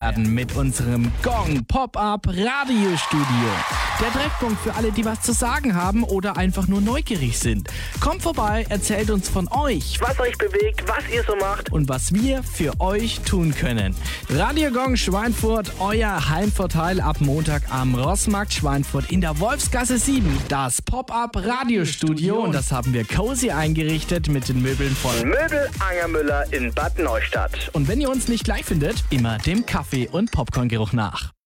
werden mit unserem Gong Pop-Up Radiostudio. Der Treffpunkt für alle, die was zu sagen haben oder einfach nur neugierig sind. Kommt vorbei, erzählt uns von euch, Was euch bewegt, was ihr so macht. und was wir für euch tun können. Radio Gong Schweinfurt, euer Heimvorteil ab Montag am Rossmarkt Schweinfurt in der Wolfsgasse 7. Das Pop-Up Radiostudio, und das haben wir cozy eingerichtet mit den Möbeln von Möbel Angermüller in Bad Neustadt. Und wenn ihr uns nicht gleich findet, immer dem Kaffee- und Popcorngeruch nach.